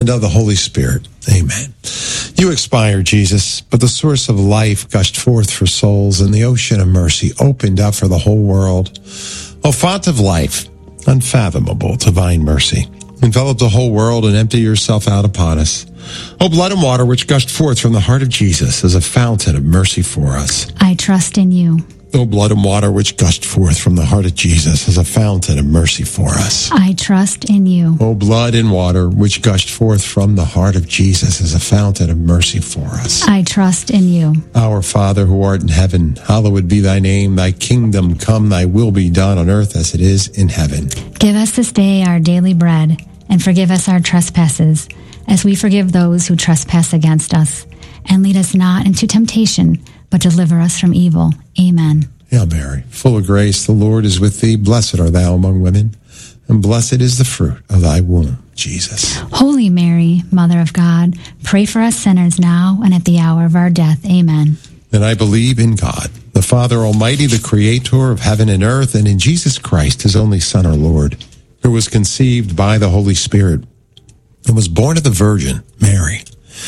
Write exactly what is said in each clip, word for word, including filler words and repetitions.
of the Holy Spirit. Amen. You expired, Jesus, but the source of life gushed forth for souls, and the ocean of mercy opened up for the whole world. O fount of life, unfathomable divine mercy, envelop the whole world and empty yourself out upon us. O blood and water which gushed forth from the heart of Jesus as a fountain of mercy for us. I trust in you. O blood and water which gushed forth from the heart of Jesus as a fountain of mercy for us. I trust in you. O blood and water which gushed forth from the heart of Jesus as a fountain of mercy for us. I trust in you. Our Father who art in heaven, hallowed be thy name. Thy kingdom come, thy will be done on earth as it is in heaven. Give us this day our daily bread, and forgive us our trespasses, as we forgive those who trespass against us. And lead us not into temptation, but deliver us from evil. Amen. Hail Mary, full of grace, the Lord is with thee. Blessed art thou among women, and blessed is the fruit of thy womb, Jesus. Holy Mary, Mother of God, pray for us sinners now and at the hour of our death. Amen. And I believe in God, the Father Almighty, the Creator of heaven and earth, and in Jesus Christ, his only Son, our Lord, who was conceived by the Holy Spirit and was born of the Virgin Mary.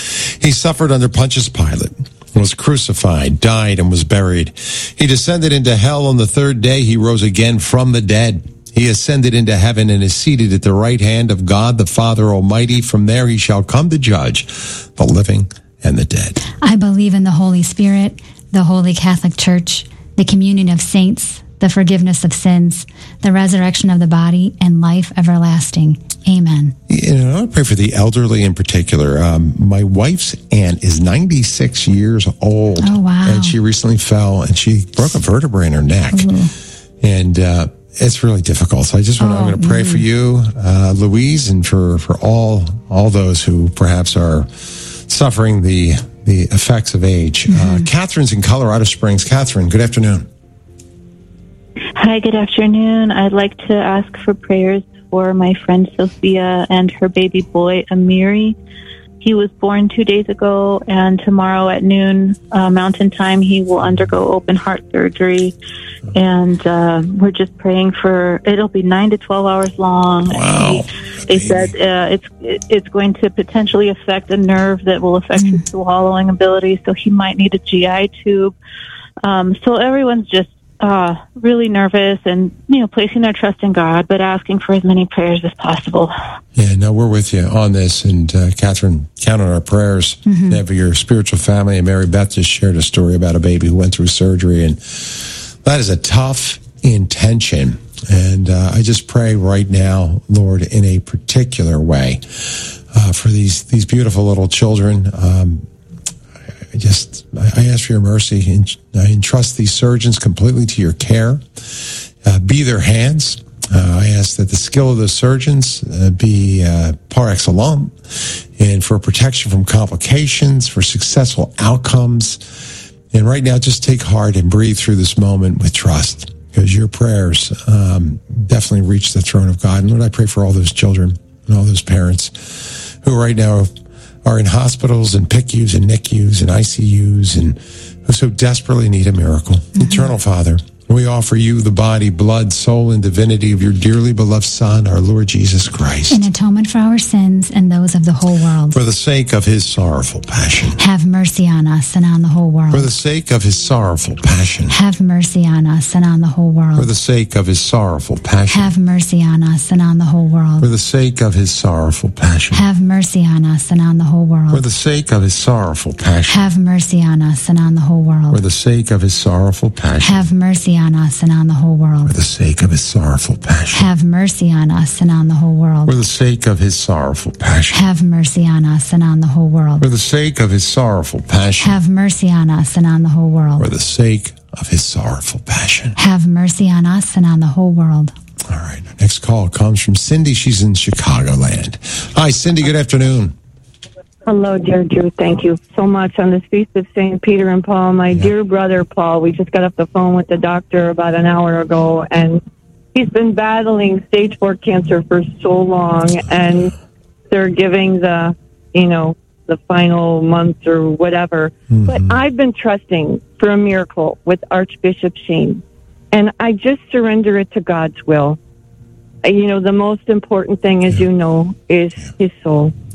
He suffered under Pontius Pilate, was crucified, died, and was buried. He descended into hell. On the third day he rose again from the dead. He ascended into heaven and is seated at the right hand of God, the Father Almighty. From there he shall come to judge the living and the dead. I believe in the Holy Spirit, the Holy Catholic Church, the communion of saints, the forgiveness of sins, the resurrection of the body, and life everlasting. Amen. You know, I want to pray for the elderly in particular. Um, my wife's aunt is ninety-six years old. Oh, wow. And she recently fell and she broke a vertebrae in her neck. Ooh. And uh, it's really difficult. So I just want, oh, I'm going to pray mm. for you, uh, Louise, and for, for all all those who perhaps are suffering the, the effects of age. Mm-hmm. Uh, Catherine's in Colorado Springs. Catherine, good afternoon. Hi, good afternoon. I'd like to ask for prayers for my friend Sophia and her baby boy, Amiri. He was born two days ago, and tomorrow at noon uh, Mountain Time, he will undergo open heart surgery. And uh, we're just praying for, it'll be nine to twelve hours long. Wow. He, they said uh, it's it, it's going to potentially affect a nerve that will affect mm. his swallowing ability, so he might need a G I tube. Um, so everyone's just Uh, really nervous and, you know, placing their trust in God, but asking for as many prayers as possible. Yeah, no, we're with you on this. And uh, Catherine, count on our prayers. Mm-hmm. For your spiritual family. And Mary Beth just shared a story about a baby who went through surgery. And that is a tough intention. And uh, I just pray right now, Lord, in a particular way uh, for these, these beautiful little children. Um, I just, I ask for your mercy, and I entrust these surgeons completely to your care. Uh, be their hands. Uh, I ask that the skill of the surgeons uh, be uh, par excellence, and for protection from complications, for successful outcomes. And right now, just take heart and breathe through this moment with trust, because your prayers um, definitely reach the throne of God. And Lord, I pray for all those children and all those parents who right now are in hospitals and P I C Us and N I C Us and I C Us and who so desperately need a miracle. Mm-hmm. Eternal Father, we offer you the body, blood, soul, and divinity of your dearly beloved Son, our Lord Jesus Christ. In atonement for our sins and those of the whole world. For the sake of his sorrowful passion. Have mercy on us and on the whole world. For the sake of his sorrowful passion. Have mercy on us and on the whole world. For the sake of his sorrowful passion. Have mercy on us and on the whole world. For the sake of his sorrowful passion. Have mercy on us and on the whole world. For the sake of his sorrowful passion. Have mercy on us and on the whole world. For the sake of his sorrowful passion. Have mercy on us and on the whole world. For the sake of his sorrowful passion. Have mercy on us and on the whole world. For the sake of his sorrowful passion. Have mercy on us and on the whole world. For the sake of his sorrowful passion. Have mercy on us and on the whole world. For the sake of his sorrowful passion. Have mercy on us and on the whole world. All right. Our next call comes from Cindy. She's in Chicagoland. Hi, Cindy. Good afternoon. Hello, dear Drew. Thank you so much. On this feast of Saint Peter and Paul, my yeah. dear brother Paul, we just got off the phone with the doctor about an hour ago, and he's been battling stage four cancer for so long, and they're giving the, you know, the final months or whatever. Mm-hmm. But I've been trusting for a miracle with Archbishop Sheen, and I just surrender it to God's will. You know, the most important thing, as yeah. you know, is yeah. his soul.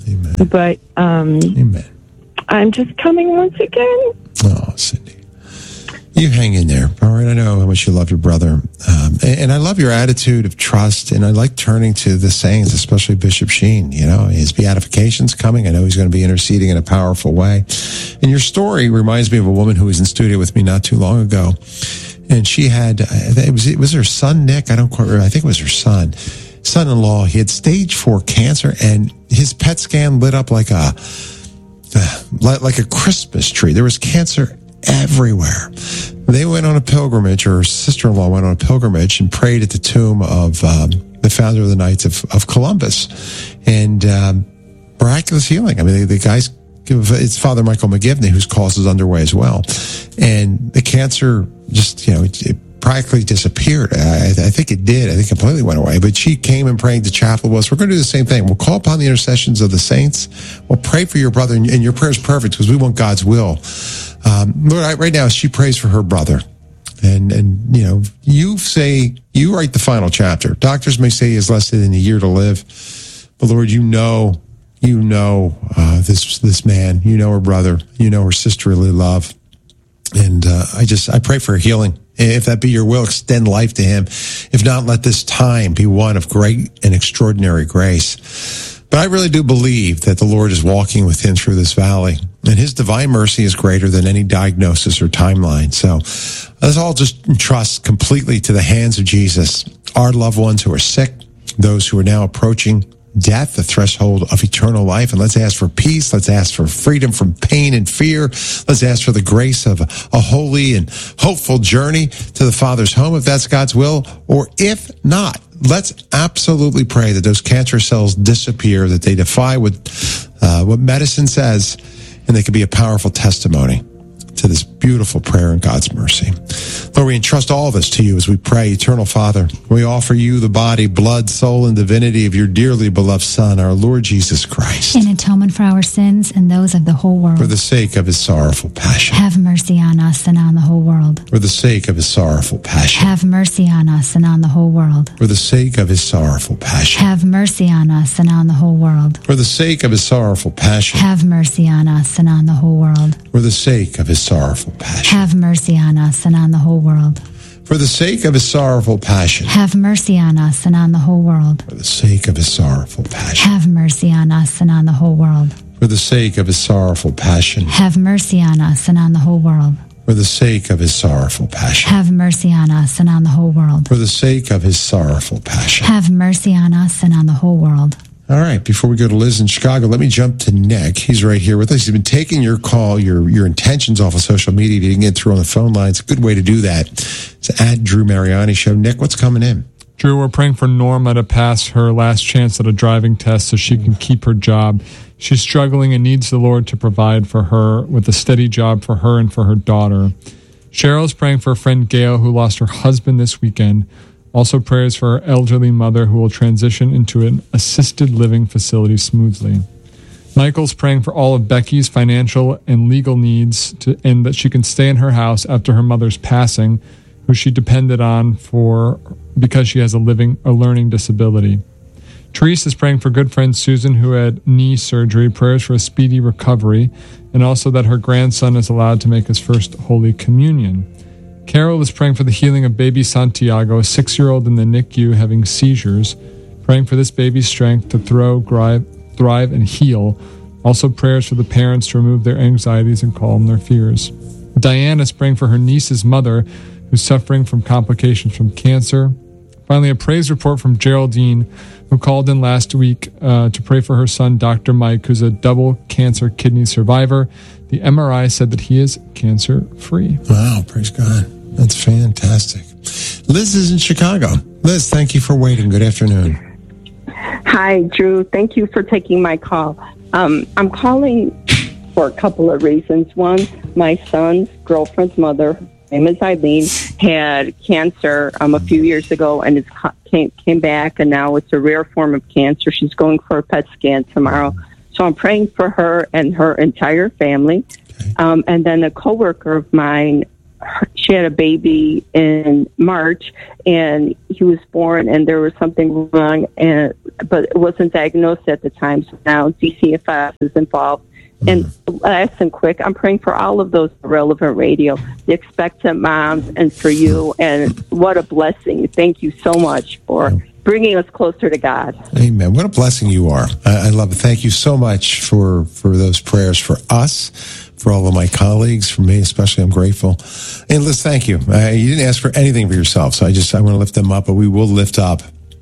Amen. But um, Amen. I'm just coming once again. Oh, Cindy. You hang in there, all right? I know how much you love your brother. Um, and, and I love your attitude of trust. And I like turning to the saints, especially Bishop Sheen. You know, his beatification's coming. I know he's going to be interceding in a powerful way. And your story reminds me of a woman who was in studio with me not too long ago. And she had, it was, it was her son, Nick. I don't quite remember. I think it was her son, son-in-law. He had stage four cancer, and his P E T scan lit up like a, like a Christmas tree. There was cancer everywhere. They went on a pilgrimage, or her sister-in-law went on a pilgrimage and prayed at the tomb of um, the founder of the Knights of, of Columbus, and um, miraculous healing. I mean, the, the guys, it's Father Michael McGivney, whose cause is underway as well, and the cancer just, you know, it, it practically disappeared. I, I think it did. I think it completely went away. But she came and prayed to chapel with us. We're going to do the same thing. We'll call upon the intercessions of the saints. We'll pray for your brother, and, and your prayer is perfect because we want God's will. Um, Lord, right now, she prays for her brother. And, and, you know, you say, you write the final chapter. Doctors may say he has less than a year to live. But Lord, you know, you know, uh, this, this man, you know her brother, you know her sisterly love. And, uh, I just, I pray for healing. If that be your will, extend life to him. If not, let this time be one of great and extraordinary grace. But I really do believe that the Lord is walking with him through this valley, and his divine mercy is greater than any diagnosis or timeline. So let's all just entrust completely to the hands of Jesus our loved ones who are sick, those who are now approaching death, the threshold of eternal life. And let's ask for peace. Let's ask for freedom from pain and fear. Let's ask for the grace of a holy and hopeful journey to the Father's home, if that's God's will. Or if not, let's absolutely pray that those cancer cells disappear, that they defy what, uh, what medicine says, and they can be a powerful testimony to this beautiful prayer in God's mercy. Lord, we entrust all of this to you as we pray. Eternal Father, we offer you the body, blood, soul, and divinity of your dearly beloved Son, our Lord Jesus Christ. In atonement for our sins and those of the whole world. For the sake of his sorrowful passion. Have mercy on us and on the whole world. For the sake of his sorrowful passion. Have mercy on us and on the whole world. For the sake of his sorrowful passion. Have mercy on us and on the whole world. For the sake of his sorrowful passion. Have mercy on us and on the whole world. For the sake of his sorrowful passion. Have mercy on us and on the whole world. For the sake of his sorrowful passion. Have mercy on us and on the whole world. For the sake of his sorrowful passion. Have mercy on us and on the whole world. For the sake of his sorrowful passion. Have mercy on us and on the whole world. For the sake of his sorrowful passion. Have mercy on us and on the whole world. For the sake of his sorrowful passion. Have mercy on us and on the whole world. All right, before we go to Liz in Chicago, let me jump to Nick. He's right here with us. He's been taking your call, your your intentions off of social media. If you didn't get through on the phone line, it's a good way to do that. It's at Drew Mariani Show. Nick, what's coming in? Drew, we're praying for Norma to pass her last chance at a driving test so she can keep her job. She's struggling and needs the Lord to provide for her with a steady job for her and for her daughter. Cheryl's praying for her friend Gail, who lost her husband this weekend. Also prayers for her elderly mother, who will transition into an assisted living facility smoothly. Michael's praying for all of Becky's financial and legal needs to, and that she can stay in her house after her mother's passing, who she depended on for because she has a living a learning disability. Therese is praying for good friend Susan, who had knee surgery, prayers for a speedy recovery, and also that her grandson is allowed to make his first Holy Communion. Carol is praying for the healing of baby Santiago, a six-year-old in the N I C U having seizures, praying for this baby's strength to throw, thrive, thrive, and heal. Also prayers for the parents to remove their anxieties and calm their fears. Diane is praying for her niece's mother, who's suffering from complications from cancer. Finally, a praise report from Geraldine, who called in last week uh, to pray for her son, Doctor Mike, who's a double cancer kidney survivor. The M R I said that he is cancer-free. Wow, praise God. That's fantastic. Liz is in Chicago. Liz, thank you for waiting. Good afternoon. Hi, Drew. Thank you for taking my call. Um, I'm calling for a couple of reasons. One, my son's girlfriend's mother, her name is Eileen, had cancer um, a few years ago, and it came, came back, and now it's a rare form of cancer. She's going for a P E T scan tomorrow. So I'm praying for her and her entire family. Okay. Um, and then a coworker of mine, her, she had a baby in March, and he was born, and there was something wrong, and but it wasn't diagnosed at the time. So now D C F S is involved. And last and quick, I'm praying for all of those relevant radio, the expectant moms, and for you. And what a blessing! Thank you so much for bringing us closer to God. Amen. What a blessing you are. I, I love it. Thank you so much for, for those prayers for us, for all of my colleagues, for me especially. I'm grateful. And Liz, thank you. Uh, you didn't ask for anything for yourself, so I just I want to lift them up, but we will lift up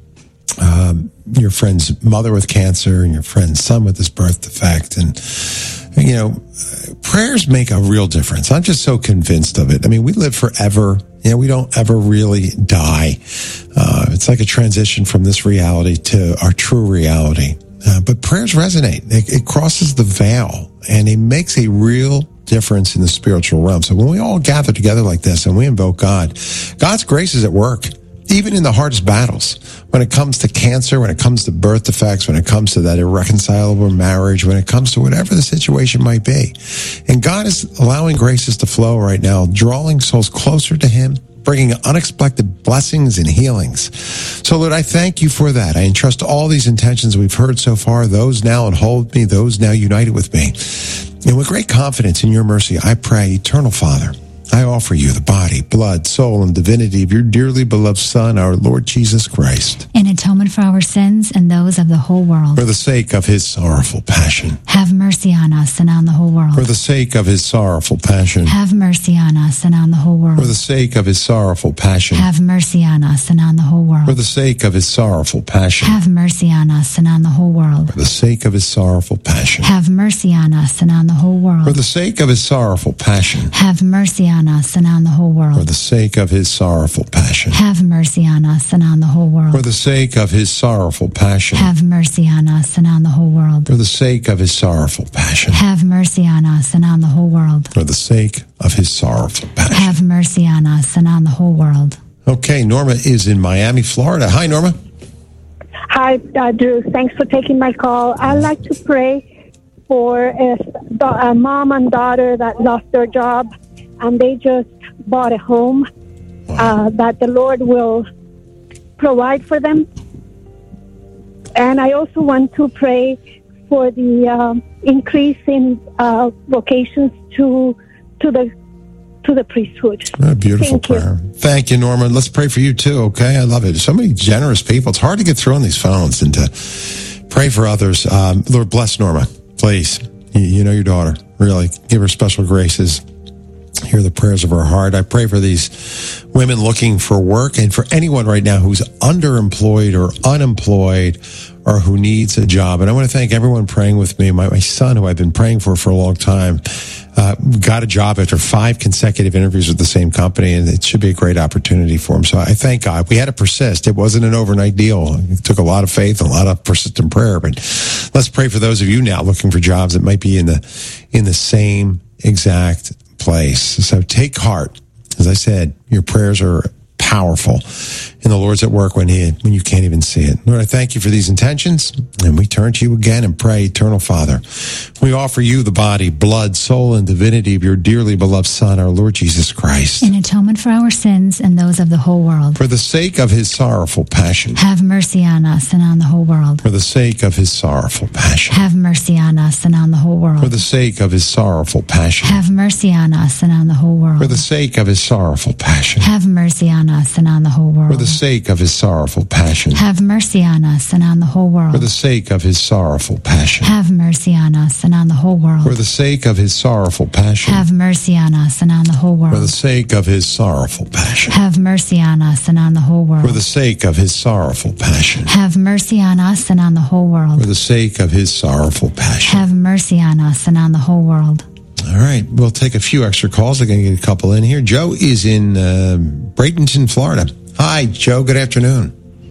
um, your friend's mother with cancer and your friend's son with this birth defect. And, you know, prayers make a real difference. I'm just so convinced of it. I mean, we live forever. You know, we don't ever really die. Uh, it's like a transition from this reality to our true reality. Uh, but prayers resonate. It, it crosses the veil, and it makes a real difference in the spiritual realm. So when we all gather together like this and we invoke God, God's grace is at work, even in the hardest battles. When it comes to cancer, when it comes to birth defects, when it comes to that irreconcilable marriage, when it comes to whatever the situation might be. And God is allowing graces to flow right now, drawing souls closer to Him, bringing unexpected blessings and healings. So, Lord, I thank you for that. I entrust all these intentions we've heard so far, those now enhold me, those now united with me. And with great confidence in your mercy, I pray, Eternal Father, I offer you the body, blood, soul, and divinity of your dearly beloved Son, our Lord Jesus Christ. In atonement for our sins and those of the whole world. For the sake of his sorrowful passion. Have mercy on us and on the whole world. For the sake of his sorrowful passion. Have mercy on us and on the whole world. For the sake of his sorrowful passion. Have mercy on us and on the whole world. For the sake of his sorrowful passion. Have mercy on us and on the whole world. For the sake of his sorrowful passion. Have mercy on us and on the whole world. For the sake of his sorrowful passion. Have mercy on us and on the whole world. For the sake of his sorrowful passion. Have mercy on us and on the whole world. For the sake of his sorrowful passion. Have mercy on us and on the whole world. For the sake of his sorrowful passion. Have mercy on us and on the whole world. For the sake of his sorrowful passion. Have mercy on us and on the whole world. Okay, Norma is in Miami, Florida. Hi, Norma. Hi, uh, Drew. Thanks for taking my call. I'd like to pray for a, a mom and daughter that lost their job, and they just bought a home, uh, that the Lord will provide for them. And I also want to pray for the uh, increase in uh, vocations to to the to the priesthood. A beautiful Thank prayer. You. Thank you, Norma. Let's pray for you too, okay? I love it. So many generous people. It's hard to get through on these phones and to pray for others. Um, Lord, bless Norma, please. You, you know your daughter. Really, give her special graces. Hear the prayers of her heart. I pray for these women looking for work and for anyone right now who's underemployed or unemployed or who needs a job. And I want to thank everyone praying with me. My, my son, who I've been praying for for a long time, uh, got a job after five consecutive interviews with the same company, and it should be a great opportunity for him. So I thank God. We had to persist. It wasn't an overnight deal. It took a lot of faith and a lot of persistent prayer. But let's pray for those of you now looking for jobs that might be in the in the same exact place. So take heart. As I said, your prayers are powerful, and the Lord's at work when he when you can't even see it. Lord, I thank you for these intentions, and we turn to you again and pray, Eternal Father, we offer you the body, blood, soul, and divinity of your dearly beloved Son, our Lord Jesus Christ. In atonement for our sins and those of the whole world. For the sake of his sorrowful passion. Have mercy on us and on the whole world. For the sake of his sorrowful passion. Have mercy on us and on the whole world. For the sake of his sorrowful passion. Have mercy on us and on the whole world. For the sake of his sorrowful passion. Have mercy on us and on the whole world. For the sake of his sorrowful passion. Have mercy on us and on the whole world. For the sake of his sorrowful passion. Have mercy on us and on the whole world. For the sake of his sorrowful passion. Have mercy on us and on the whole world. For the sake of his sorrowful passion. Have mercy on us and on the whole world. For the sake of his sorrowful passion. Have mercy on us and on the whole world. For the sake of his sorrowful passion. Have mercy on us and on the whole world. All right, we'll take a few extra calls. I'm going to get a couple in here. Joe is in uh, Bradenton, Florida. Hi, Joe. Good afternoon.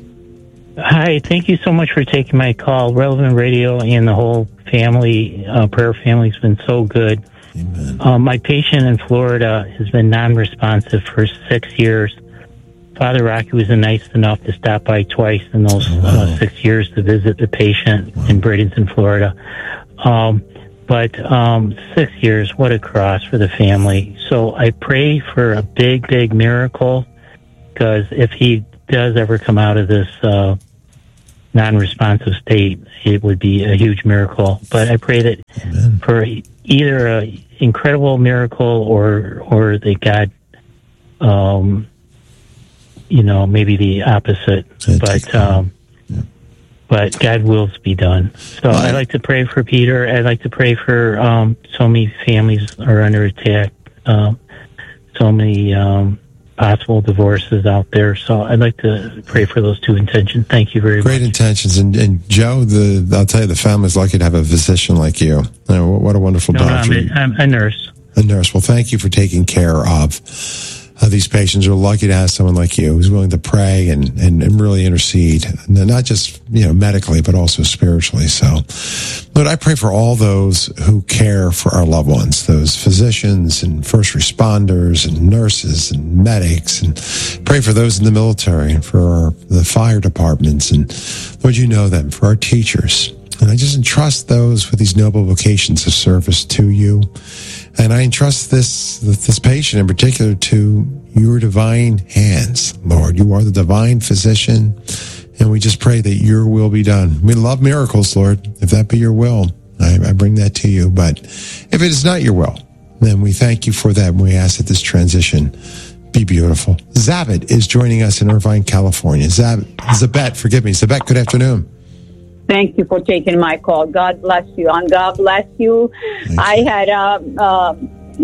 Hi, thank you so much for taking my call. Relevant Radio and the whole family, uh, prayer family has been so good. Amen. Uh, my patient in Florida has been non-responsive for six years. Father Rocky was nice enough to stop by twice in those oh, wow. uh, six years to visit the patient wow. in Bradenton, Florida. Um, but um, six years, what a cross for the family. So I pray for a big, big miracle, because if he does ever come out of this uh, non-responsive state, it would be a huge miracle. But I pray that Amen. For either an incredible miracle or or that God, um, you know, maybe the opposite. Yeah, but um, yeah. but God wills be done. So right. I like to pray for Peter. I like to pray for um, so many families are under attack. Um, so many. Um, possible divorces out there. So I'd like to pray for those two intentions. Thank you very Great much. Great intentions. And, and Joe, the I'll tell you, the family's lucky to have a physician like you. You know, what a wonderful no, doctor. No, I'm, a, I'm a nurse. A nurse. Well, thank you for taking care of uh, these patients. We're lucky to have someone like you who's willing to pray and, and, and really intercede, not just, you know, medically, but also spiritually. So, Lord, I pray for all those who care for our loved ones, those physicians and first responders and nurses and medics, and pray for those in the military and for our, the fire departments. And Lord, you know them, for our teachers. And I just entrust those with these noble vocations of service to you. And I entrust this this patient in particular to your divine hands, Lord. You are the divine physician, and we just pray that your will be done. We love miracles, Lord. If that be your will, I, I bring that to you. But if it is not your will, then we thank you for that, and we ask that this transition be beautiful. Zabit is joining us in Irvine, California. Zab, Zabet, forgive me. Zabet, good afternoon. Thank you for taking my call. God bless you, and God bless you. Thank I you. had a, uh,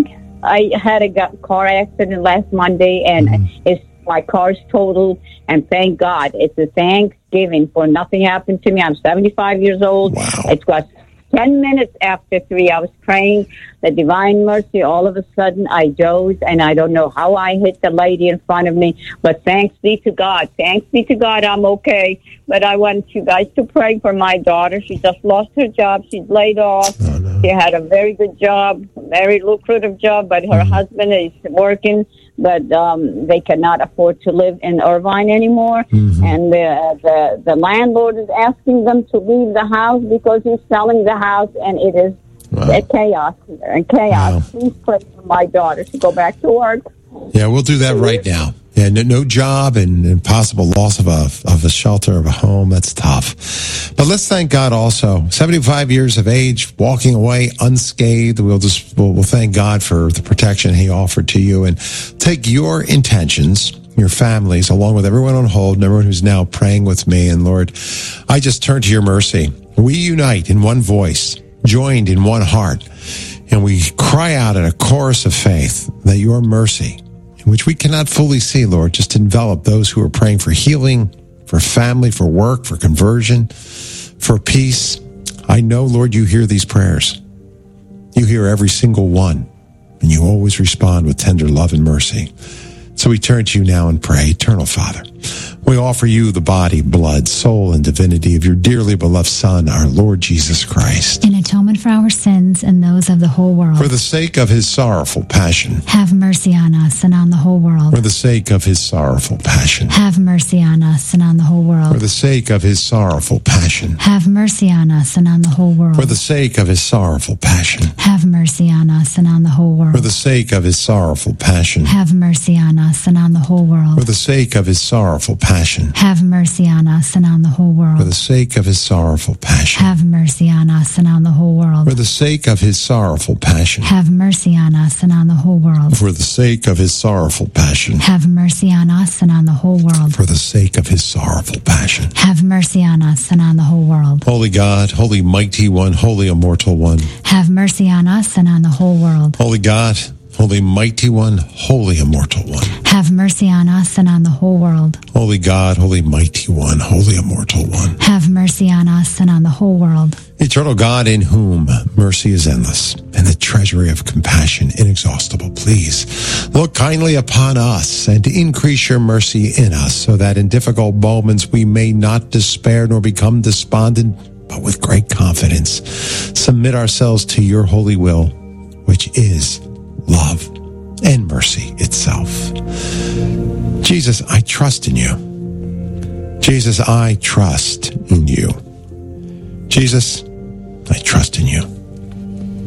I had a car accident last Monday, and mm-hmm. it's my car's totaled. And thank God, it's a Thanksgiving for nothing happened to me. I'm seventy-five years old. Wow. It was ten minutes after three. I was praying the divine mercy. All of a sudden, I dozed, and I don't know how I hit the lady in front of me. But thanks be to God. Thanks be to God, I'm okay. But I want you guys to pray for my daughter. She just lost her job. She's laid off. Oh, no. She had a very good job, very lucrative job, but her mm-hmm. husband is working, but um, they cannot afford to live in Irvine anymore. Mm-hmm. And the, the the landlord is asking them to leave the house because he's selling the house, and it is wow. a chaos here, and chaos. Wow. Please pray for my daughter to go back to work. Yeah, we'll do that right now. Yeah, no, no job and, and possible loss of a of a shelter, of a home. That's tough. But let's thank God also. seventy-five years of age, walking away unscathed. We'll just we'll, we'll thank God for the protection He offered to you, and take your intentions, your families, along with everyone on hold, and everyone who's now praying with me. And Lord, I just turn to your mercy. We unite in one voice, joined in one heart, and we cry out in a chorus of faith that your mercy, which we cannot fully see, Lord, just envelop those who are praying for healing, for family, for work, for conversion, for peace. I know, Lord, you hear these prayers. You hear every single one, and you always respond with tender love and mercy. So we turn to you now and pray. Eternal Father, we offer you the body, blood, soul, and divinity of your dearly beloved Son, our Lord Jesus Christ, in atonement for our sins and those of the whole world. For the sake of his sorrowful passion, have mercy on us and on the whole world. For the sake of his sorrowful passion, have mercy on us and on the whole world. For the sake of his sorrowful passion, have mercy on us and on the whole world. For the sake of his sorrowful passion, have mercy on us and on the whole world. For the sake of his sorrowful passion, have mercy on us and on the whole world. For the sake of his sorrowful passion, have mercy on us and on the whole world. For the sake of his sorrowful passion, have mercy on us and on the whole world. For the sake of his sorrowful passion, have mercy on us and on the whole world. For the sake of his sorrowful passion, have mercy on us and on the whole world. For the sake of his sorrowful passion, have mercy on us and on the whole world. Holy God, holy mighty one, holy immortal one, have mercy on us and on the whole world. Holy God, holy mighty one, holy immortal one, have mercy on us and on the whole world. Holy God, holy mighty one, holy immortal one, have mercy on us and on the whole world. Eternal God, in whom mercy is endless and the treasury of compassion inexhaustible, please look kindly upon us and increase your mercy in us, so that in difficult moments we may not despair nor become despondent, but with great confidence submit ourselves to your holy will, which is love and mercy itself. Jesus, I trust in you. Jesus, I trust in you. Jesus, I trust in you.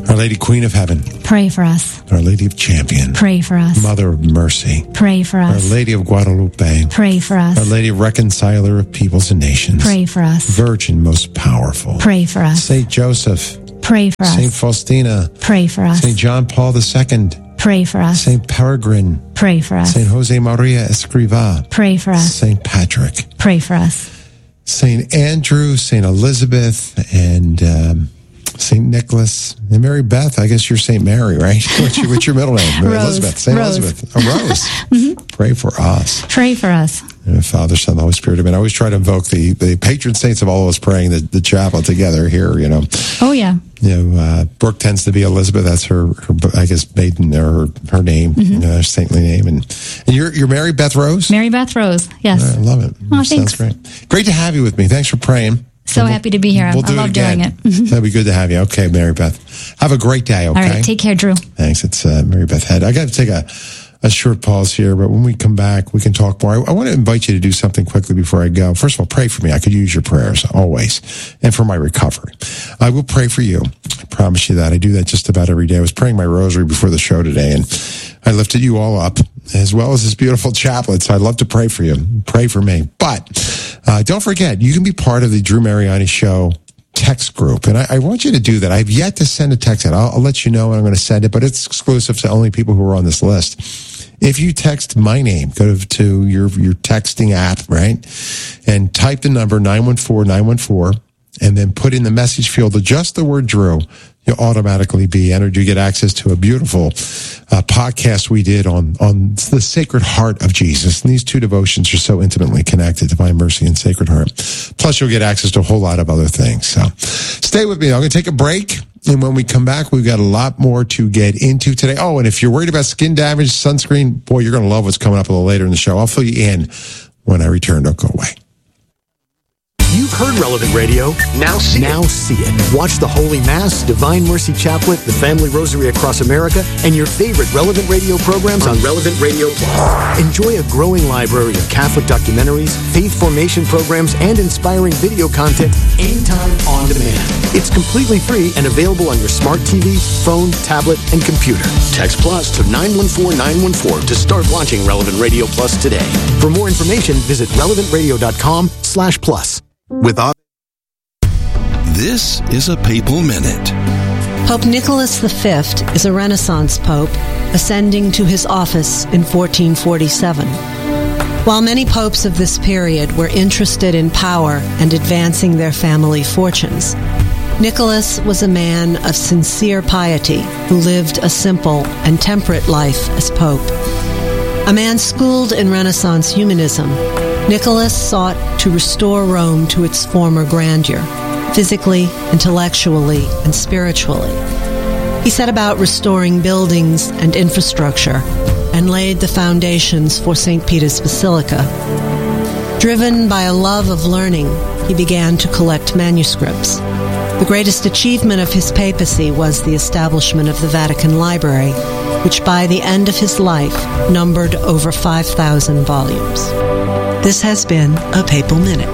Our Lady Queen of Heaven, Pray for us. Our Lady of Champion, Pray for us. Mother of Mercy, Pray for Our us. Lady of Guadalupe, Pray for us. Our Lady of Reconciler of Peoples and Nations, Pray for us. Virgin most powerful, Pray for us. Saint Joseph, Pray for Saint us. Faustina, Pray for us. Saint John Paul the Second, Pray for us. Saint Peregrine, Pray for us. Saint Jose Maria Escrivá, Pray for us. Saint Patrick, Pray for us. Saint Andrew, Saint Elizabeth, and um, Saint Nicholas, and Mary Beth. I guess you're Saint Mary, right? What's your, what's your middle name? Rose. Elizabeth. Saint Rose. Elizabeth. A Rose. Mm-hmm. Pray for us. Pray for us. And Father, Son, the Holy Spirit. I mean, I always try to invoke the, the patron saints of all of us praying the, the chaplet together here, you know. Oh, yeah. You know, uh, Brooke tends to be Elizabeth. That's her, her I guess, maiden or her, her name, Mm-hmm. uh, saintly name. And, and you're, you're Mary Beth Rose? Mary Beth Rose. Yes. I love it. Oh, Sounds thanks. great. Great to have you with me. Thanks for praying. So And we'll- happy to be here. We'll I do love it again. doing it. Mhm. That'd be good to have you. Okay, Mary Beth. Have a great day, okay? All right. Take care, Drew. Thanks. It's uh, Mary Beth Head. I got to take a, a short pause here, but when we come back, we can talk more. I, I want to invite you to do something quickly before I go. First of all, pray for me. I could use your prayers always, and for my recovery. I will pray for you. I promise you that. I do that just about every day. I was praying my rosary before the show today, and I lifted you all up, as well as this beautiful chaplet. So I'd love to pray for you. Pray for me. But uh, don't forget, you can be part of the Drew Mariani Show text group. And I, I want you to do that. I've yet to send a text out. I'll, I'll let you know when I'm going to send it, but it's exclusive to only people who are on this list. If you text my name, go to, to your, your texting app, right? And type the number nine one four nine one four and then put in the message field just the word Drew. You'll automatically be entered. You get access to a beautiful uh, podcast we did on, on the Sacred Heart of Jesus. And these two devotions are so intimately connected, Divine Mercy and Sacred Heart. Plus, you'll get access to a whole lot of other things. So stay with me. I'm going to take a break. And when we come back, we've got a lot more to get into today. Oh, and if you're worried about skin damage, sunscreen, boy, you're going to love what's coming up a little later in the show. I'll fill you in when I return. Don't go away. You've heard Relevant Radio. Now see now it. see it. Watch the Holy Mass, Divine Mercy Chaplet, the Family Rosary Across America, and your favorite Relevant Radio programs on Relevant Radio Plus. Enjoy a growing library of Catholic documentaries, faith formation programs, and inspiring video content anytime on demand. It's completely free and available on your smart T V, phone, tablet, and computer. Text Plus to nine one four nine one four to start watching Relevant Radio Plus today. For more information, visit relevant radio dot com slash plus. Without This is a Papal Minute. Pope Nicholas the Fifth is a Renaissance pope ascending to his office in fourteen forty-seven. While many popes of this period were interested in power and advancing their family fortunes, Nicholas was a man of sincere piety who lived a simple and temperate life as pope. A man schooled in Renaissance humanism, Nicholas sought to restore Rome to its former grandeur, physically, intellectually, and spiritually. He set about restoring buildings and infrastructure and laid the foundations for Saint Peter's Basilica. Driven by a love of learning, he began to collect manuscripts. The greatest achievement of his papacy was the establishment of the Vatican Library, which by the end of his life numbered over five thousand volumes. This has been a Papal Minute.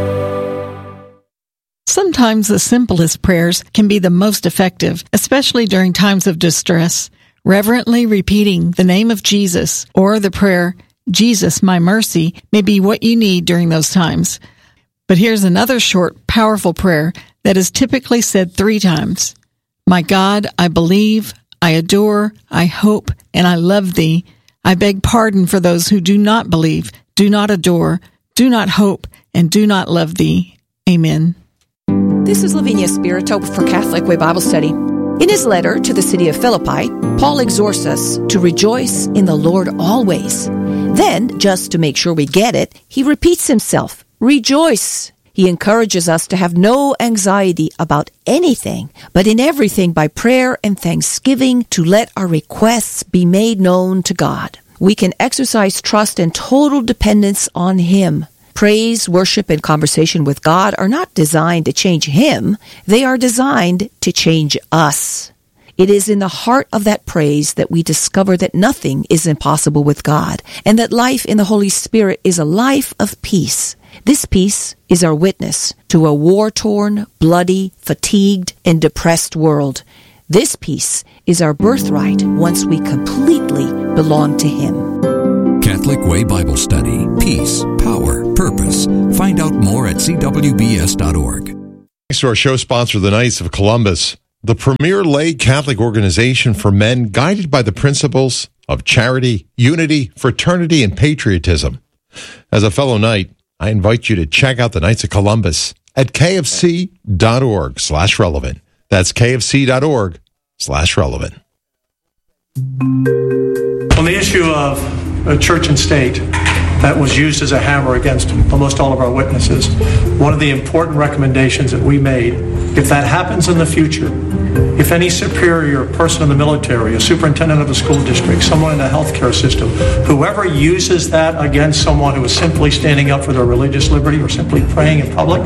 Sometimes the simplest prayers can be the most effective, especially during times of distress. Reverently repeating the name of Jesus or the prayer, Jesus, my mercy, may be what you need during those times. But here's another short, powerful prayer that is typically said three times. My God, I believe, I adore, I hope, and I love thee. I beg pardon for those who do not believe, do not adore, do not hope, and do not love thee. Amen. This is Lavinia Spirito for Catholic Way Bible Study. In his letter to the city of Philippi, Paul exhorts us to rejoice in the Lord always. Then, just to make sure we get it, he repeats himself, rejoice. He encourages us to have no anxiety about anything, but in everything by prayer and thanksgiving to let our requests be made known to God. We can exercise trust and total dependence on Him. Praise, worship, and conversation with God are not designed to change Him. They are designed to change us. It is in the heart of that praise that we discover that nothing is impossible with God, and that life in the Holy Spirit is a life of peace. This peace is our witness to a war-torn, bloody, fatigued, and depressed world. This peace is our birthright once we completely belong to Him. Catholic Way Bible Study. Peace, power, purpose. Find out more at c w b s dot org. Thanks to our show sponsor, the Knights of Columbus, the premier lay Catholic organization for men guided by the principles of charity, unity, fraternity, and patriotism. As a fellow Knight, I invite you to check out the Knights of Columbus at k f c dot org slash relevant. That's k f c dot org slash relevant. On the issue of uh, church and state that was used as a hammer against almost all of our witnesses, one of the important recommendations that we made, if that happens in the future, if any superior person in the military, a superintendent of a school district, someone in the healthcare system, whoever uses that against someone who is simply standing up for their religious liberty or simply praying in public,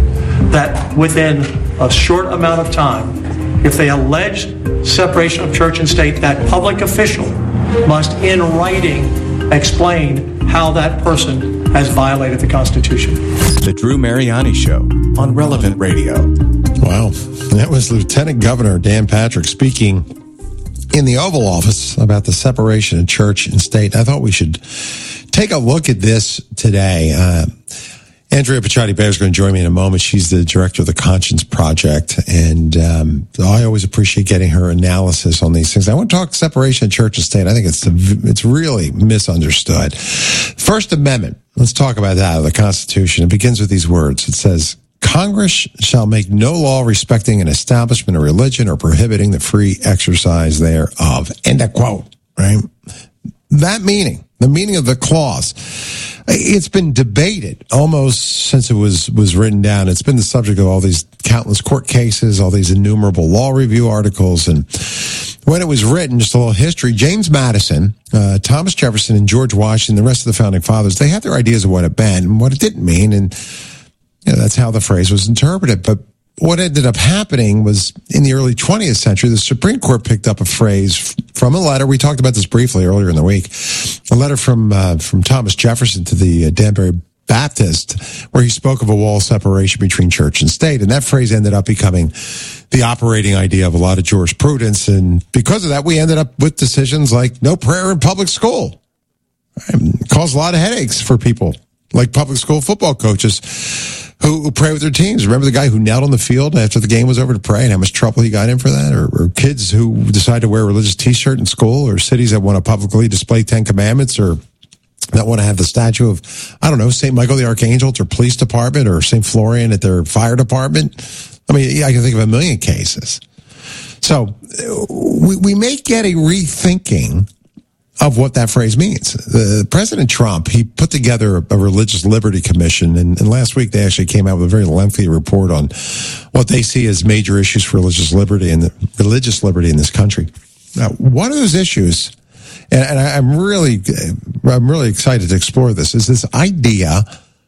that within a short amount of time, if they allege separation of church and state, that public official must in writing explain how that person has violated the Constitution. The Drew Mariani Show on Relevant Radio. Wow. That was Lieutenant Governor Dan Patrick speaking in the Oval Office about the separation of church and state. I thought we should take a look at this today. Uh, Andrea Picciotti-Bear is going to join me in a moment. She's the director of the Conscience Project, and um, I always appreciate getting her analysis on these things. I want to talk separation of church and state. I think it's it's really misunderstood. First Amendment. Let's talk about that, the Constitution. It begins with these words. It says, Congress shall make no law respecting an establishment of religion or prohibiting the free exercise thereof. End of quote, right? That meaning, the meaning of the clause, it's been debated almost since it was, was written down. It's been the subject of all these countless court cases, all these innumerable law review articles. And when it was written, just a little history, James Madison, uh, Thomas Jefferson, and George Washington, the rest of the founding fathers, they had their ideas of what it meant and what it didn't mean. And you know, that's how the phrase was interpreted. But what ended up happening was in the early twentieth century, the Supreme Court picked up a phrase from a letter. We talked about this briefly earlier in the week. A letter from uh, from Thomas Jefferson to the uh, Danbury Baptist, where he spoke of a wall of separation between church and state. And that phrase ended up becoming the operating idea of a lot of jurisprudence. And because of that, we ended up with decisions like no prayer in public school. It caused a lot of headaches for people like public school football coaches who, who pray with their teams. Remember the guy who knelt on the field after the game was over to pray and how much trouble he got in for that? Or, or kids who decide to wear a religious t-shirt in school, or cities that want to publicly display Ten Commandments, or that want to have the statue of, I don't know, Saint Michael the Archangel at their police department, or Saint Florian at their fire department. I mean, I can think of a million cases. So we, we may get a rethinking of what that phrase means. The President Trump, he put together a religious liberty commission, and, and last week they actually came out with a very lengthy report on what they see as major issues for religious liberty and religious liberty in this country. Now, one of those issues, and, and I, I'm really, I'm really excited to explore this, is this idea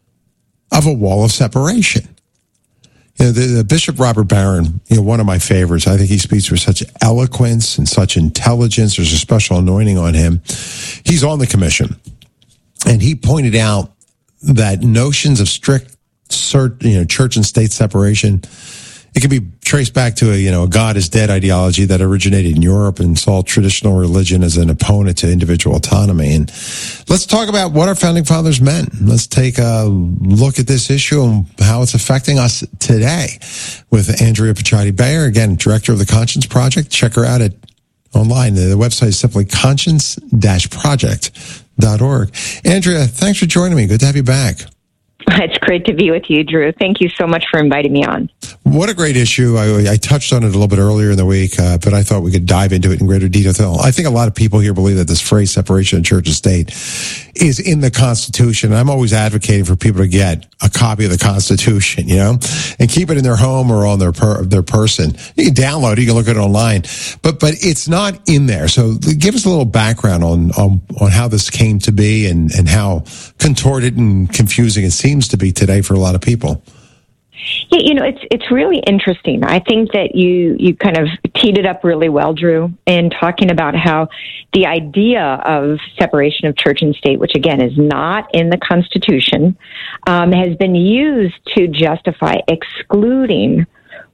of a wall of separation. You know, the, the Bishop Robert Barron, you know, one of my favorites. I think he speaks with such eloquence and such intelligence. There's a special anointing on him. He's on the commission, and he pointed out that notions of strict, you know, church and state separation, it can be traced back to a, you know, a God is dead ideology that originated in Europe and saw traditional religion as an opponent to individual autonomy. And let's talk about what our founding fathers meant. Let's take a look at this issue and how it's affecting us today with Andrea Picciotti-Bear, again, director of the Conscience Project. Check her out at online. The website is simply conscience dash project dot org. Andrea, thanks for joining me. Good to have you back. It's great to be with you, Drew. Thank you so much for inviting me on. What a great issue. I, I touched on it a little bit earlier in the week, uh, but I thought we could dive into it in greater detail. I think a lot of people here believe that this phrase, separation of church and state, is in the Constitution. I'm always advocating for people to get a copy of the Constitution, you know, and keep it in their home or on their per, their person. You can download it, you can look at it online, but but it's not in there. So give us a little background on on, on how this came to be and, and how contorted and confusing it seems to be today for a lot of people. Yeah, you know, it's it's really interesting. I think that you you kind of teed it up really well, Drew, in talking about how the idea of separation of church and state, which again is not in the Constitution, um, has been used to justify excluding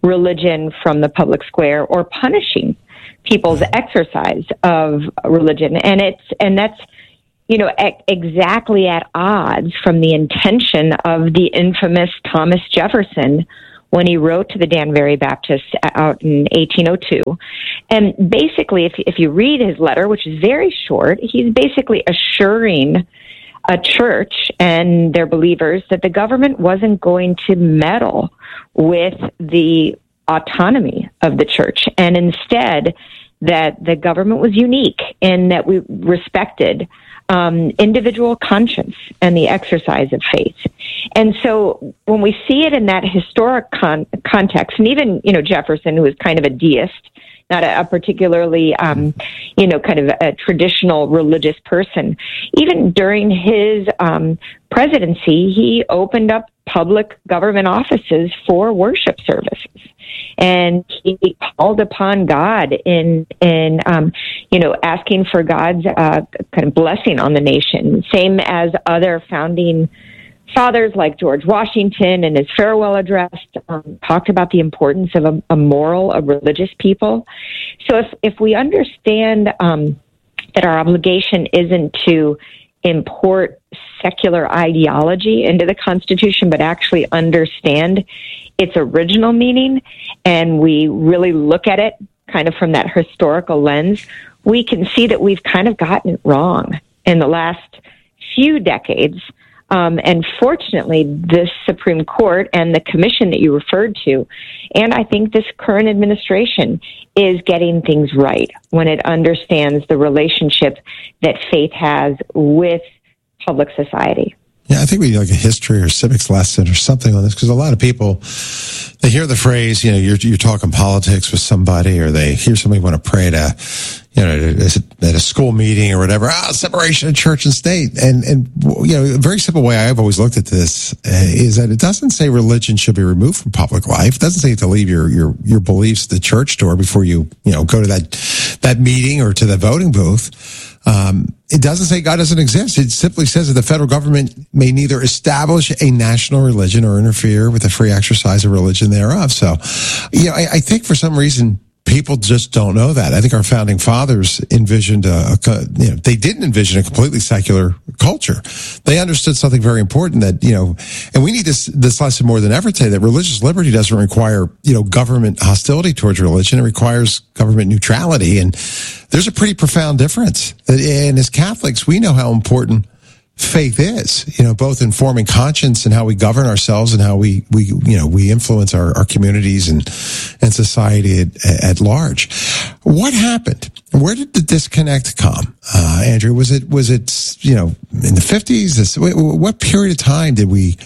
religion from the public square or punishing people's exercise of religion. And it's, and that's, you know, e- exactly at odds from the intention of the infamous Thomas Jefferson when he wrote to the Danbury Baptists out in eighteen oh two. And basically, if, if you read his letter, which is very short, he's basically assuring a church and their believers that the government wasn't going to meddle with the autonomy of the church, and instead that the government was unique in that we respected um, individual conscience and the exercise of faith. And so when we see it in that historic con- context, and even, you know, Jefferson, who was kind of a deist, not a, a particularly, um, you know, kind of a traditional religious person, even during his um, presidency, he opened up public government offices for worship services. And he called upon God in, in um, you know, asking for God's uh, kind of blessing on the nation, same as other founding fathers like George Washington in his farewell address um, talked about the importance of a, a moral, a religious people. So if, if we understand um, that our obligation isn't to import secular ideology into the Constitution, but actually understand its original meaning, and we really look at it kind of from that historical lens, we can see that we've kind of gotten it wrong in the last few decades. Um, and fortunately, this Supreme Court and the commission that you referred to, and I think this current administration is getting things right when it understands the relationship that faith has with public society. Yeah, I think we need like a history or civics lesson or something on this, because a lot of people, they hear the phrase, you know, you're, you're talking politics with somebody, or they hear somebody want to pray to, you know, at a school meeting or whatever, ah, separation of church and state. And, and, you know, a very simple way I've always looked at this uh, is that it doesn't say religion should be removed from public life. It doesn't say you have to leave your, your, your beliefs at the church door before you, you know, go to that, that meeting or to the voting booth. Um, it doesn't say God doesn't exist. It simply says that the federal government may neither establish a national religion or interfere with the free exercise of religion thereof. So, you know, I, I think for some reason people just don't know that. I think our founding fathers envisioned a, a, you know, they didn't envision a completely secular culture. They understood something very important that, you know, and we need this, this lesson more than ever today, that religious liberty doesn't require, you know, government hostility towards religion. It requires government neutrality. And there's a pretty profound difference. And as Catholics, we know how important faith is, you know, both in forming conscience and how we govern ourselves and how we, we, you know, we influence our, our communities and, and society at, at large. What happened? Where did the disconnect come? Uh, Andrew, was it, was it, you know, in the fifties? This, what period of time did we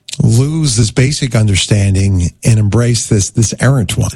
lose this basic understanding and embrace this, this errant one?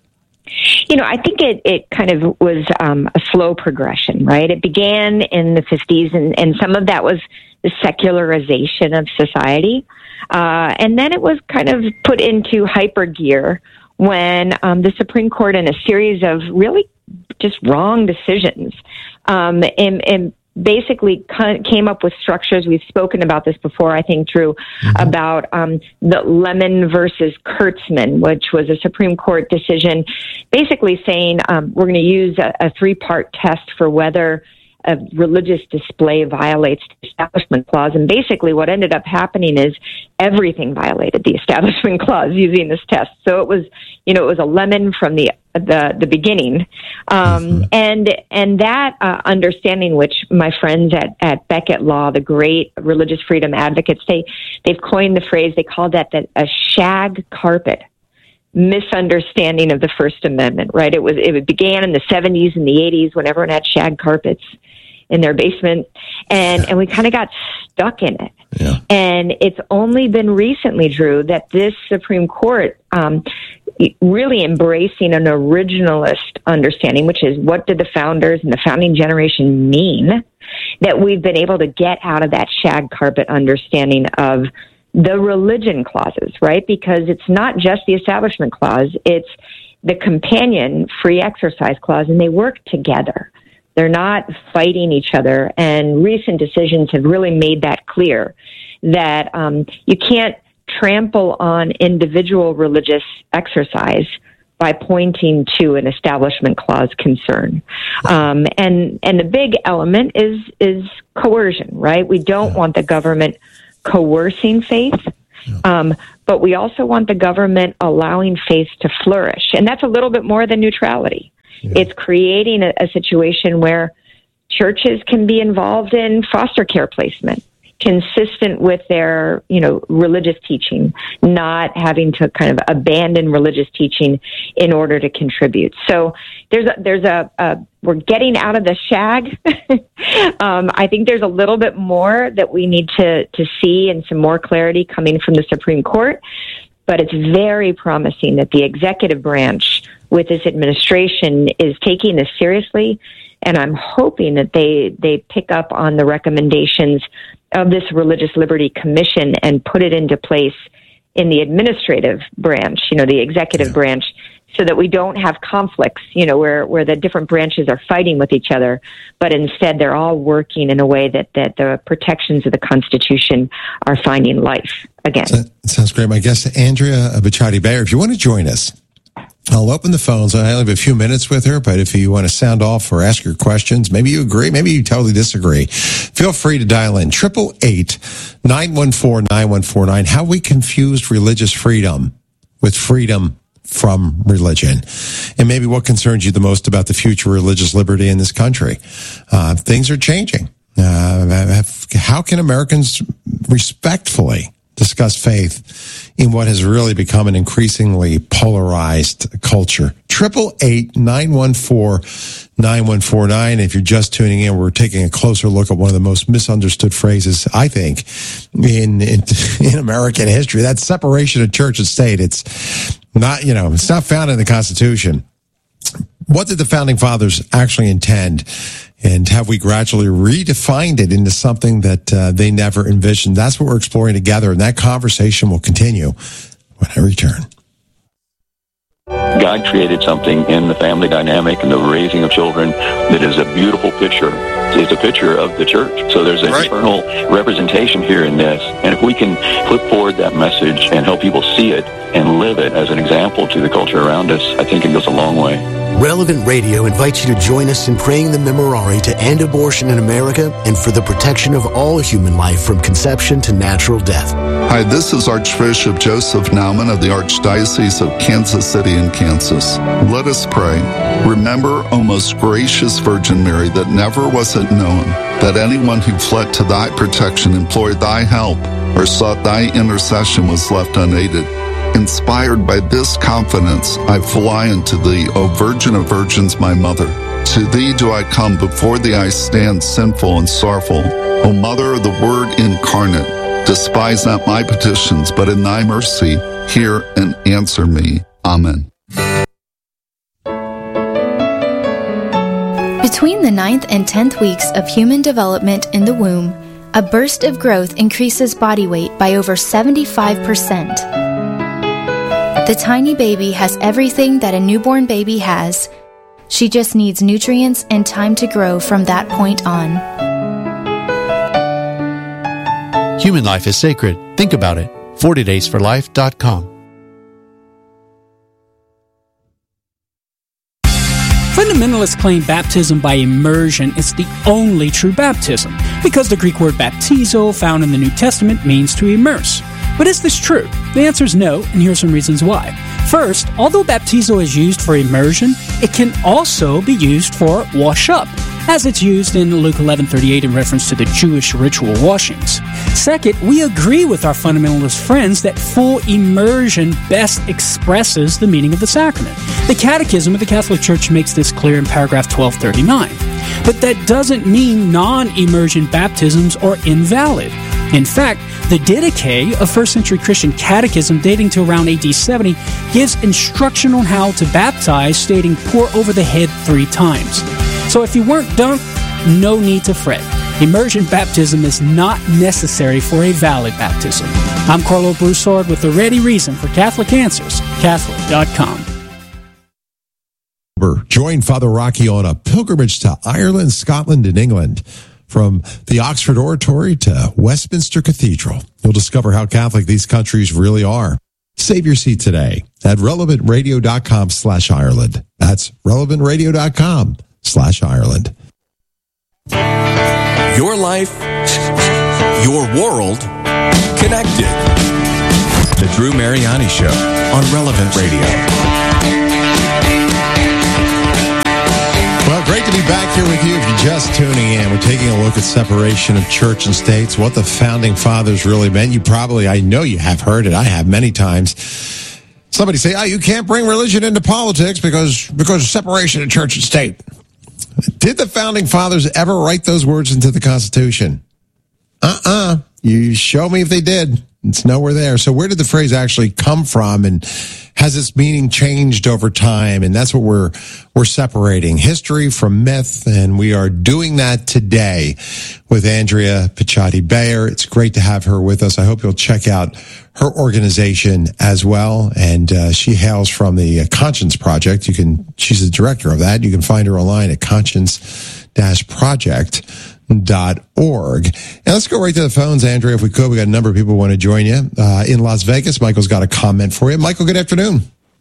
You know, I think it, it kind of was um, a slow progression, right? It began in the fifties, and, and some of that was the secularization of society. Uh, and then it was kind of put into hyper gear when um, the Supreme Court, in a series of really just wrong decisions, um, and, and basically came up with structures. We've spoken about this before, I think, Drew, mm-hmm. about um, the Lemon versus Kurtzman, which was a Supreme Court decision basically saying um, we're going to use a, a three-part test for whether a religious display violates the Establishment Clause. And basically what ended up happening is everything violated the Establishment Clause using this test. So it was, you know, it was a lemon from the the, the beginning. Um, mm-hmm. And and that uh, understanding, which my friends at, at Becket Law, the great religious freedom advocates, they, they've coined the phrase, they called that the, a shag carpet misunderstanding of the First Amendment, right? It was, it began in the seventies and the eighties when everyone had shag carpets in their basement, and, and we kind of got stuck in it. Yeah. And it's only been recently, Drew, that this Supreme Court um, really embracing an originalist understanding, which is what did the founders and the founding generation mean, that we've been able to get out of that shag carpet understanding of the religion clauses, right? Because it's not just the Establishment Clause, it's the companion free exercise clause, and they work together. They're not fighting each other, and recent decisions have really made that clear, that um, you can't trample on individual religious exercise by pointing to an establishment clause concern. Um, and and the big element is is coercion, right? We don't want the government coercing faith, um, but we also want the government allowing faith to flourish. And that's a little bit more than neutrality. Yeah. It's creating a, a situation where churches can be involved in foster care placement, consistent with their, you know, religious teaching, not having to kind of abandon religious teaching in order to contribute. So there's a, there's a, a we're getting out of the shag. um, I think there's a little bit more that we need to, to see and some more clarity coming from the Supreme Court. But it's very promising that the executive branch with this administration is taking this seriously. And I'm hoping that they, they pick up on the recommendations of this Religious Liberty Commission and put it into place in the administrative branch, you know, the executive yeah. branch, so that we don't have conflicts, you know, where, where the different branches are fighting with each other, but instead they're all working in a way that, that the protections of the Constitution are finding life again. That sounds great. My guest, Andrea Bocelli-Bayer, if you want to join us, I'll open the phones. I only have a few minutes with her, but if you want to sound off or ask your questions, maybe you agree, maybe you totally disagree, feel free to dial in. Triple eight, nine one four, nine one four nine. How we confused religious freedom with freedom from religion, and maybe what concerns you the most about the future of religious liberty in this country. Uh, things are changing. Uh, how can Americans respectfully discuss faith in what has really become an increasingly polarized culture? Triple eight, nine one four, nine one four nine. If you're just tuning in, we're taking a closer look at one of the most misunderstood phrases, I think, in, in, in American history. That's separation of church and state. It's not, you know, it's not found in the Constitution. What did the founding fathers actually intend? And have we gradually redefined it into something that uh, they never envisioned? That's what we're exploring together, and that conversation will continue when I return. God created something in the family dynamic and the raising of children that is a beautiful picture. It's a picture of the church. So there's an right. eternal representation here in this. And if we can put forward that message and help people see it and live it as an example to the culture around us, I think it goes a long way. Relevant Radio invites you to join us in praying the Memorare to end abortion in America and for the protection of all human life from conception to natural death. Hi, this is Archbishop Joseph Naumann of the Archdiocese of Kansas City in Kansas. Let us pray. Remember, O most gracious Virgin Mary, that never was it known that anyone who fled to thy protection, implored thy help, or sought thy intercession was left unaided. Inspired by this confidence, I fly unto thee, O Virgin of Virgins, my Mother. To thee do I come, before thee I stand sinful and sorrowful. O Mother of the Word incarnate, despise not my petitions, but in thy mercy hear and answer me. Amen. Between the ninth and tenth weeks of human development in the womb, a burst of growth increases body weight by over seventy-five percent. The tiny baby has everything that a newborn baby has. She just needs nutrients and time to grow from that point on. Human life is sacred. Think about it. forty days for life dot com. Fundamentalists claim baptism by immersion is the only true baptism, because the Greek word baptizo, found in the New Testament, means to immerse. But is this true? The answer is no, and here are some reasons why. First, although baptizo is used for immersion, it can also be used for wash up, as it's used in Luke eleven thirty-eight in reference to the Jewish ritual washings. Second, we agree with our fundamentalist friends that full immersion best expresses the meaning of the sacrament. The Catechism of the Catholic Church makes this clear in paragraph twelve thirty-nine. But that doesn't mean non-immersion baptisms are invalid. In fact, the Didache, a first century Christian catechism dating to around A D seventy, gives instruction on how to baptize, stating, pour over the head three times. So if you weren't dunked, no need to fret. Immersion baptism is not necessary for a valid baptism. I'm Carlo Broussard with the ready reason for Catholic Answers, Catholic dot com. Join Father Rocky on a pilgrimage to Ireland, Scotland, and England From the Oxford Oratory to Westminster Cathedral, you'll discover how Catholic these countries really are. Save your seat today at relevantradio.com slash Ireland. That's relevantradio.com slash Ireland. Your life, your world, connected. The Drew Mariani Show on Relevant Radio. Well, great to be back here with you. If you're just tuning in, we're taking a look at separation of church and states, what the founding fathers really meant. You probably, I know you have heard it. I have many times. Somebody say, oh, you can't bring religion into politics because, because of separation of church and state. Did the founding fathers ever write those words into the Constitution? Uh-uh. You show me if they did. It's nowhere there. So where did the phrase actually come from, and has its meaning changed over time? And that's what we're we're separating history from myth, and we are doing that today with Andrea Picciotti Bayer. It's great to have her with us. I hope you'll check out her organization as well. And uh, she hails from the Conscience Project. You can she's the director of that. You can find her online at conscience dash project dot org. And let's go right to the phones, Andrea, if we could. We got a number of people who want to join you. Uh, in Las Vegas, Michael's got a comment for you. Michael, good afternoon.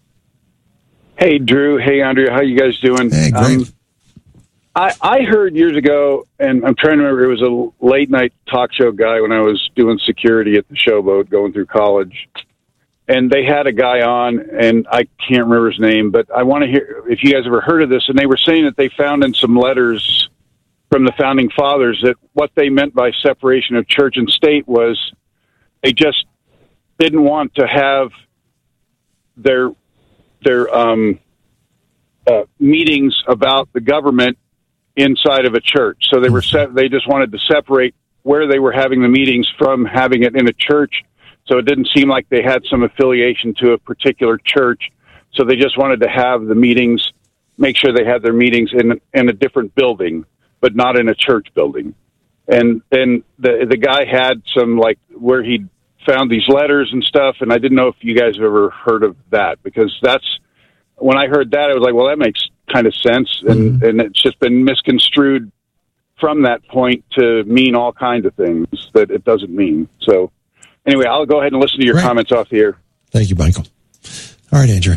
Hey, Drew. Hey, Andrea. How you guys doing? Hey, great. Um, I, I heard years ago, and I'm trying to remember, it was a late-night talk show guy when I was doing security at the Showboat going through college. And they had a guy on, and I can't remember his name, but I want to hear if you guys ever heard of this. And they were saying that they found in some letters from the founding fathers that what they meant by separation of church and state was they just didn't want to have their their um, uh, meetings about the government inside of a church. So they were se- they just wanted to separate where they were having the meetings from having it in a church. So it didn't seem like they had some affiliation to a particular church. So they just wanted to have the meetings, make sure they had their meetings in in a different building, but not in a church building. And then the the guy had some, like, where he found these letters and stuff, and I didn't know if you guys have ever heard of that, because that's, when I heard that, I was like, well, that makes kind of sense, and, mm-hmm. and it's just been misconstrued from that point to mean all kinds of things that it doesn't mean. So anyway, I'll go ahead and listen to your right. comments off the air. Thank you, Michael. All right, Andrea.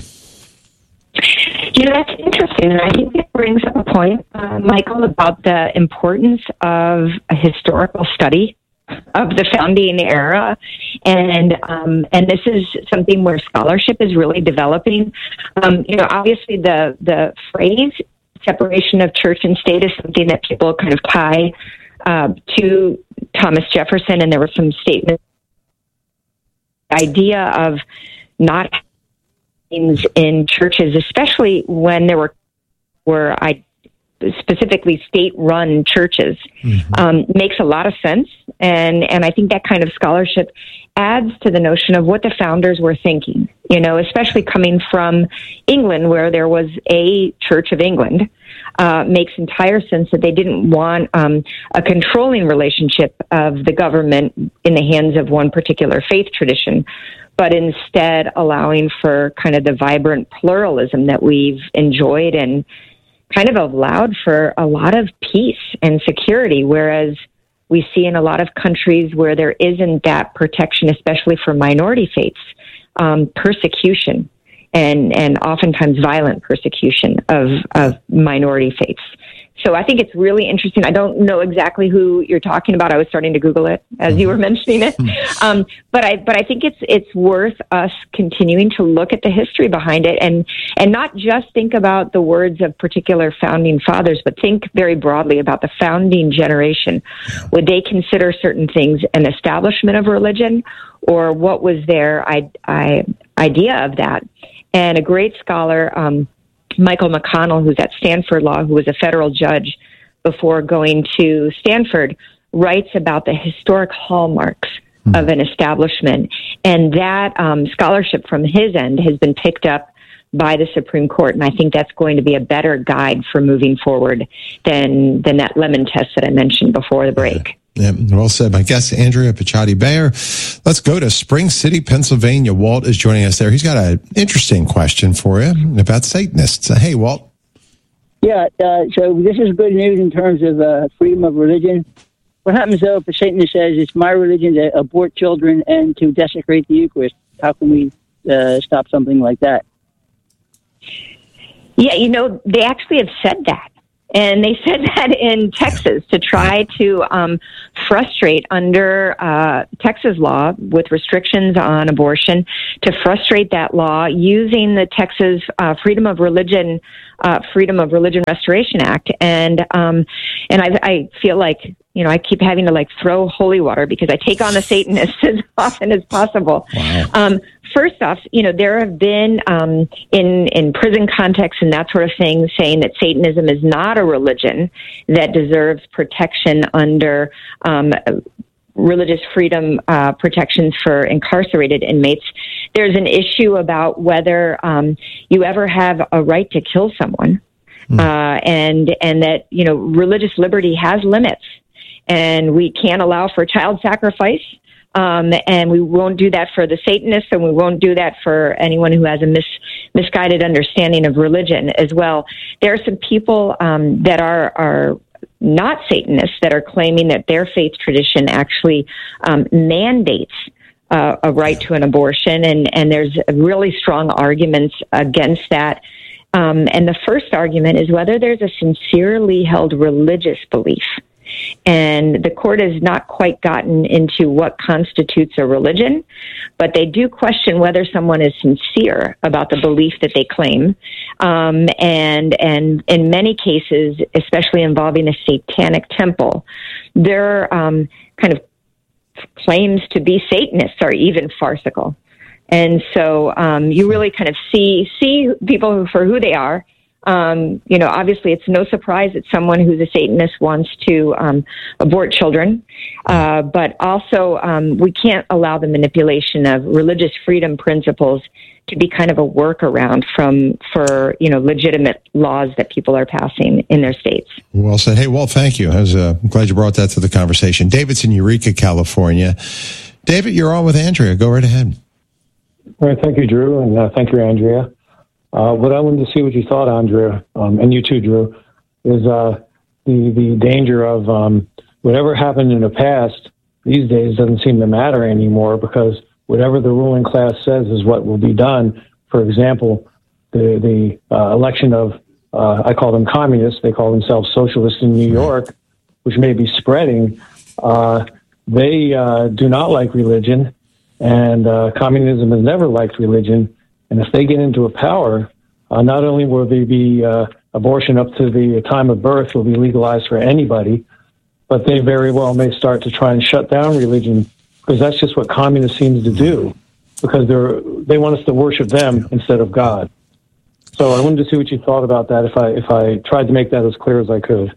You know, that's interesting, and I think it brings up a point, uh, Michael, about the importance of a historical study of the founding era, and um, and this is something where scholarship is really developing. Um, you know, obviously the the phrase separation of church and state is something that people kind of tie uh, to Thomas Jefferson, and there were some statements. The idea of not in churches, especially when there were were I specifically state-run churches, mm-hmm. um, makes a lot of sense, and and I think that kind of scholarship adds to the notion of what the founders were thinking. You know, especially coming from England, where there was a Church of England, uh, makes entire sense that they didn't want um, a controlling relationship of the government in the hands of one particular faith tradition, but instead allowing for kind of the vibrant pluralism that we've enjoyed and kind of allowed for a lot of peace and security, whereas we see in a lot of countries where there isn't that protection, especially for minority faiths, um, persecution and, and oftentimes violent persecution of, of minority faiths. So I think it's really interesting. I don't know exactly who you're talking about. I was starting to Google it as you were mentioning it. Um, but I, but I think it's, it's worth us continuing to look at the history behind it and, and not just think about the words of particular founding fathers, but think very broadly about the founding generation. Would they consider certain things an establishment of religion, or what was their I, I, idea of that? And a great scholar, um, Michael McConnell, who's at Stanford Law, who was a federal judge before going to Stanford, writes about the historic hallmarks mm-hmm. of an establishment. And that um, scholarship from his end has been picked up by the Supreme Court. And I think that's going to be a better guide for moving forward than, than that lemon test that I mentioned before the break. Yeah. Yeah, well said. My guest, Andrea Picciotti Bayer. Let's go to Spring City, Pennsylvania. Walt is joining us there. He's got an interesting question for you about Satanists. Hey, Walt. Yeah, uh, so this is good news in terms of uh, freedom of religion. what happens though if a Satanist says it's my religion to abort children and to desecrate the Eucharist? How can we uh, stop something like that? Yeah, you know, they actually have said that. And they said that in Texas to try to um, frustrate under uh, Texas law with restrictions on abortion, to frustrate that law using the Texas uh, Freedom of Religion uh, Freedom of Religion Restoration Act. And um, and I, I feel like, you know, I keep having to like throw holy water because I take on the Satanists as often as possible. Wow. Um, first off, you know, there have been um, in in prison contexts and that sort of thing saying that Satanism is not a religion that deserves protection under um, religious freedom uh, protections for incarcerated inmates. There's an issue about whether um, you ever have a right to kill someone, mm. uh, and and that, you know, religious liberty has limits. And we can't allow for child sacrifice, um, and we won't do that for the Satanists, and we won't do that for anyone who has a mis- misguided understanding of religion as well. There are some people um, that are are not Satanists that are claiming that their faith tradition actually um, mandates uh, a right to an abortion, and, and there's really strong arguments against that. Um, and the first argument is whether there's a sincerely held religious belief. And the court has not quite gotten into what constitutes a religion, but they do question whether someone is sincere about the belief that they claim. Um, and and in many cases, especially involving a satanic temple, their um, kind of claims to be Satanists are even farcical. And so um, you really kind of see see people for who they are. Um, you know, obviously, it's no surprise that someone who's a Satanist wants to um, abort children, uh, but also um, we can't allow the manipulation of religious freedom principles to be kind of a workaround from for you know legitimate laws that people are passing in their states. Well said. Hey, well, thank you. I was uh, glad you brought that to the conversation. David's in Eureka, California. David, you're on with Andrea. Go right ahead. All right, thank you, Drew, and uh, thank you, Andrea. Uh, what I wanted to see what you thought, Andrea, um, and you too, Drew, is uh, the the danger of um, whatever happened in the past these days doesn't seem to matter anymore, because whatever the ruling class says is what will be done. For example, the the uh, election of uh, I call them communists. They call themselves socialists in New York, which may be spreading. Uh, they uh, do not like religion, and uh, communism has never liked religion. And if they get into a power, uh, not only will there be uh, abortion up to the time of birth will be legalized for anybody, but they very well may start to try and shut down religion, because that's just what communists seem to do, because they're they want us to worship them instead of God. So I wanted to see what you thought about that. If I if I tried to make that as clear as I could.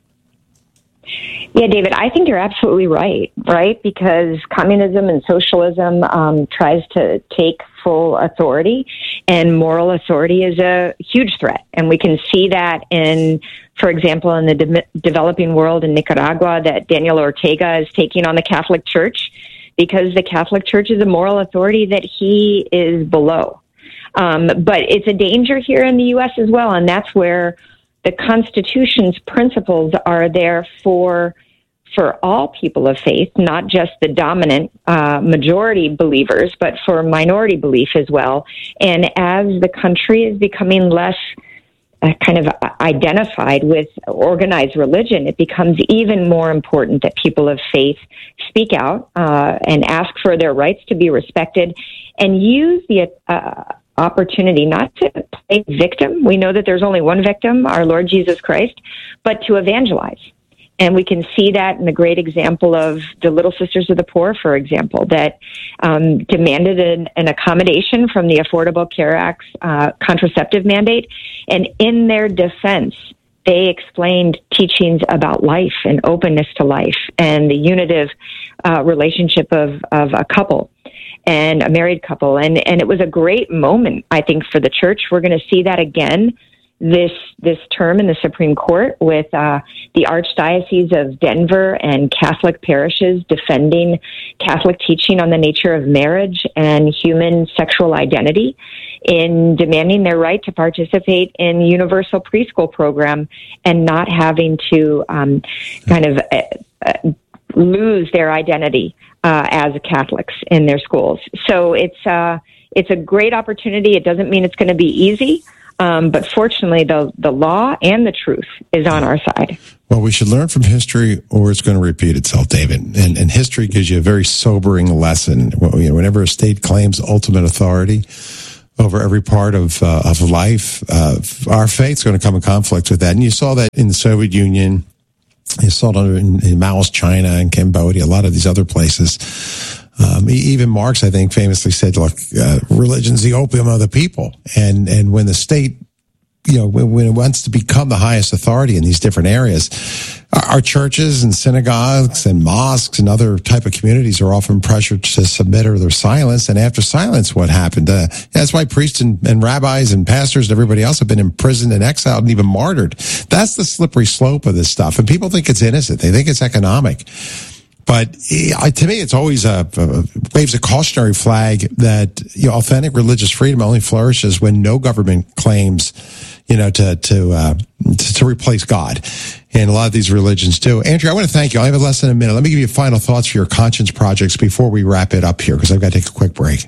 Yeah, David, I think you're absolutely right, right? Because communism and socialism um, tries to take full authority, and moral authority is a huge threat. And we can see that in, for example, in the de- developing world in Nicaragua, that Daniel Ortega is taking on the Catholic Church, because the Catholic Church is a moral authority that he is below. Um, but it's a danger here in the U S as well, and that's where the Constitution's principles are there for for all people of faith, not just the dominant uh, majority believers, but for minority belief as well. And as the country is becoming less uh, kind of identified with organized religion, it becomes even more important that people of faith speak out uh, and ask for their rights to be respected, and use the uh, opportunity not to play victim. We know that there's only one victim, our Lord Jesus Christ, but to evangelize. And we can see that in the great example of the Little Sisters of the Poor, for example, that um, demanded an, an accommodation from the Affordable Care Act's uh, contraceptive mandate. And in their defense, they explained teachings about life and openness to life and the unitive uh, relationship of, of a couple and a married couple. And, and it was a great moment, I think, for the church. We're going to see that again this this term in the Supreme Court with uh, the Archdiocese of Denver and Catholic parishes defending Catholic teaching on the nature of marriage and human sexual identity, in demanding their right to participate in universal preschool program and not having to um, kind of uh, uh, lose their identity uh, as Catholics in their schools. So it's uh, it's a great opportunity. It doesn't mean it's going to be easy, um, but fortunately, the the law and the truth is on our side. Well, we should learn from history, or it's going to repeat itself, David. And, and history gives you a very sobering lesson. Whenever a state claims ultimate authority over every part of uh, of life, uh, our faith's going to come in conflict with that. And you saw that in the Soviet Union. You saw it in, in Mao's China and Cambodia, a lot of these other places. Um, even Marx, I think, famously said, look, uh, religion's the opium of the people. And, and when the state, you know, when, when it wants to become the highest authority in these different areas, our churches and synagogues and mosques and other type of communities are often pressured to submit or they're silenced. And after silence, what happened? Uh, that's why priests and, and rabbis and pastors and everybody else have been imprisoned and exiled and even martyred. That's the slippery slope of this stuff. And people think it's innocent. They think it's economic. But uh, to me, it's always a, a waves a cautionary flag that, you know, authentic religious freedom only flourishes when no government claims, you know, to to uh, to, to replace God. And a lot of these religions do. Andrea, I want to thank you. I have less than a minute. Let me give you final thoughts for your conscience projects before we wrap it up here, because I've got to take a quick break.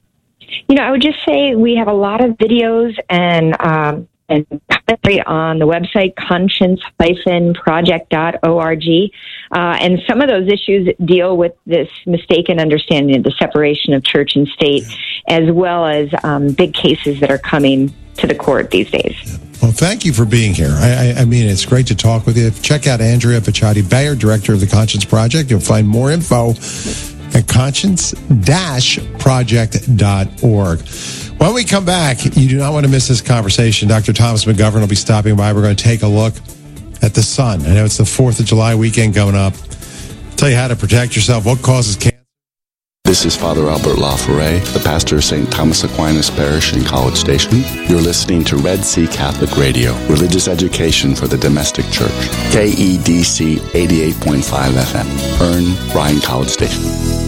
You know, I would just say we have a lot of videos and um, and commentary on the website conscience dash project dot org. Uh, and some of those issues deal with this mistaken understanding of the separation of church and state, as well as um, big cases that are coming to the court these days. Well, thank you for being here. I, I, I mean, it's great to talk with you. Check out Andrea Picciotti-Bayer, Director of the Conscience Project. You'll find more info at conscience dash project dot org. When we come back, you do not want to miss this conversation. Doctor Thomas McGovern will be stopping by. We're going to take a look at the sun. I know it's the fourth of July weekend going up. I'll tell you how to protect yourself, what causes cancer. This is Father Albert LaForêt, the pastor of Saint Thomas Aquinas Parish in College Station. You're listening to Red Sea Catholic Radio, religious education for the domestic church. K E D C eighty-eight point five F M, Earn, Ryan, College Station.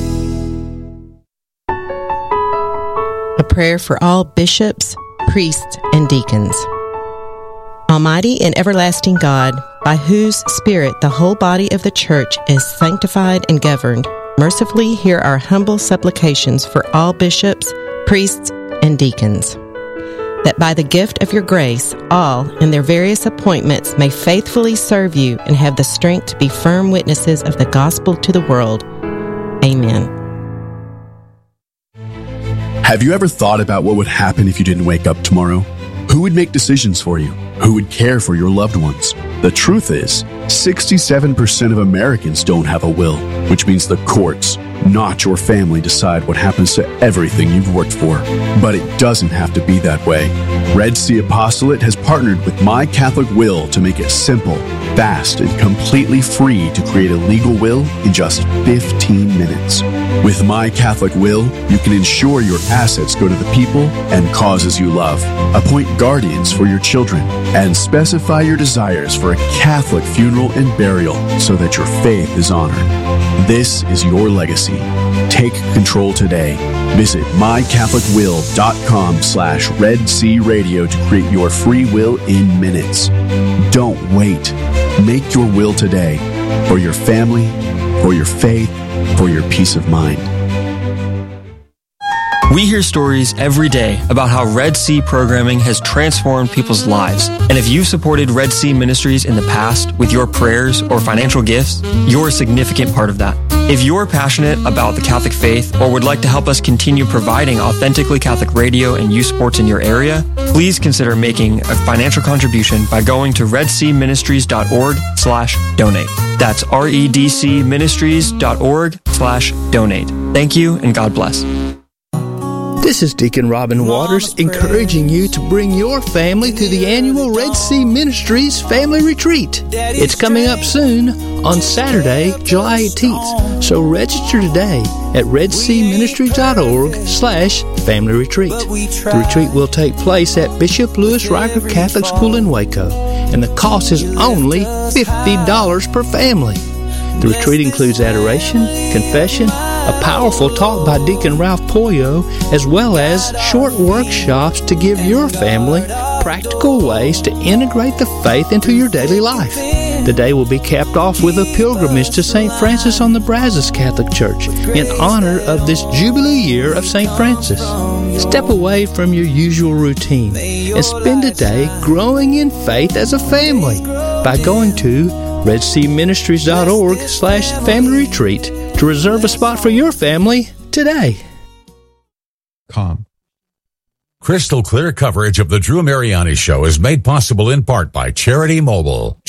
A prayer for all bishops, priests, and deacons. Almighty and everlasting God, by whose Spirit the whole body of the church is sanctified and governed, mercifully hear our humble supplications for all bishops, priests, and deacons, that by the gift of your grace, all in their various appointments may faithfully serve you and have the strength to be firm witnesses of the gospel to the world. Amen. Have you ever thought about what would happen if you didn't wake up tomorrow? Who would make decisions for you? Who would care for your loved ones? The truth is, sixty-seven percent of Americans don't have a will, which means the courts, not your family, decide what happens to everything you've worked for. But it doesn't have to be that way. Red Sea Apostolate has partnered with My Catholic Will to make it simple, fast, and completely free to create a legal will in just fifteen minutes. With My Catholic Will, you can ensure your assets go to the people and causes you love, appoint guardians for your children, and specify your desires for a Catholic funeral and burial so that your faith is honored. This is your legacy. Take control today. Visit my catholic will dot com slash Red Sea Radio to create your free will in minutes. Don't wait. Make your will today for your family, for your faith, for your peace of mind. We hear stories every day about how Red Sea programming has transformed people's lives. And if you've supported Red Sea Ministries in the past with your prayers or financial gifts, you're a significant part of that. If you're passionate about the Catholic faith or would like to help us continue providing authentically Catholic radio and youth sports in your area, please consider making a financial contribution by going to redseaministries.org slash donate. That's redcministries.org slash donate. Thank you and God bless. This is Deacon Robin Waters encouraging you to bring your family to the annual Red Sea Ministries Family Retreat. It's coming up soon on Saturday, July eighteenth. So register today at redseaministries.org slash family retreat. The retreat will take place at Bishop Louis Riker Catholic School in Waco, and the cost is only fifty dollars per family. The retreat includes adoration, confession, a powerful talk by Deacon Ralph Pollo, as well as short workshops to give your family practical ways to integrate the faith into your daily life. The day will be capped off with a pilgrimage to Saint Francis on the Brazos Catholic Church in honor of this Jubilee year of Saint Francis. Step away from your usual routine and spend a day growing in faith as a family by going to redseaministries.org slash family retreat to reserve a spot for your family today. Com. Crystal clear coverage of the Drew Mariani Show is made possible in part by Charity Mobile.